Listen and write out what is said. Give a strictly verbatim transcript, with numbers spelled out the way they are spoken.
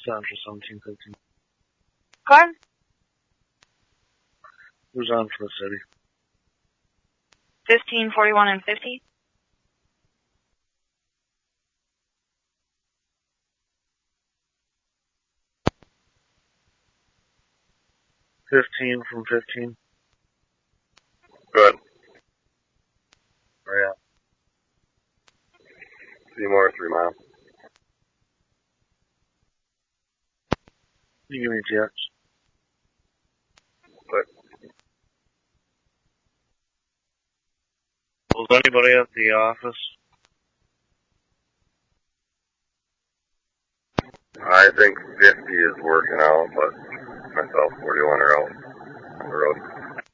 on for seventeen fifteen? Go ahead. Who's on for the city? Fifteen, forty-one, and fifty. Fifteen from fifteen. Good. Where at? Seymour, three miles. You give me jets. But Was anybody at the office? I think fifty is working out, but myself, forty-one are out on the road.